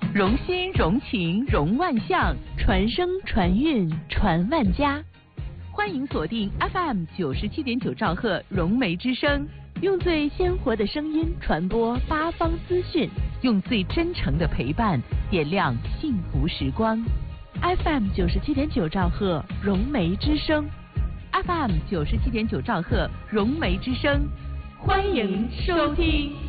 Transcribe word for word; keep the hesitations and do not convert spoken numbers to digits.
融心融情融万象，传声传韵传万家。欢迎锁定 F M 九十七点九兆赫融媒之声，用最鲜活的声音传播八方资讯，用最真诚的陪伴点亮幸福时光。F M 九十七点九兆赫融媒之声 ，F M 九十七点九兆赫融媒之声，欢迎收听。